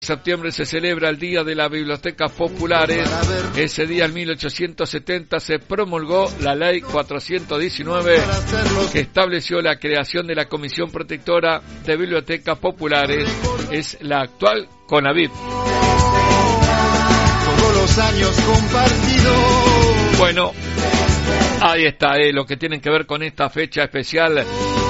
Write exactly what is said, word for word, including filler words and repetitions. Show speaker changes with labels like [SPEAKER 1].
[SPEAKER 1] septiembre se celebra el Día de las Bibliotecas Populares. Ese día, en mil ochocientos setenta, se promulgó la Ley cuatrocientos diecinueve, que estableció la creación de la Comisión Protectora de Bibliotecas Populares. Es la actual CONABIP.
[SPEAKER 2] Todos los años compartidos.
[SPEAKER 1] Bueno, ahí está, eh, lo que tiene que ver con esta fecha especial